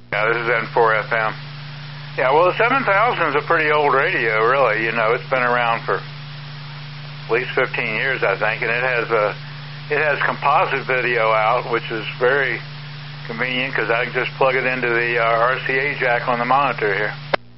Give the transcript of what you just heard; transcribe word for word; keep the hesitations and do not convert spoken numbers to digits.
Yeah, this is N four F M. Yeah, well, the seven thousand is a pretty old radio, really. You know, it's been around for at least fifteen years, I think, and it has a it has composite video out, which is very convenient because I can just plug it into the uh, R C A jack on the monitor here.